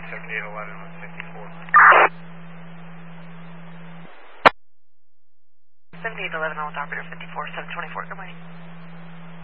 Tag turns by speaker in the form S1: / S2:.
S1: morning, 7811 on 54.
S2: 7811 on with operator 54, 724, good morning.